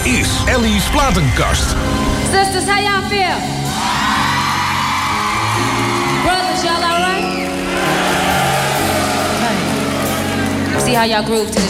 is Ellie's Platenkast. Sisters, how y'all feel? Brothers, y'all all right? Okay. See how y'all groove to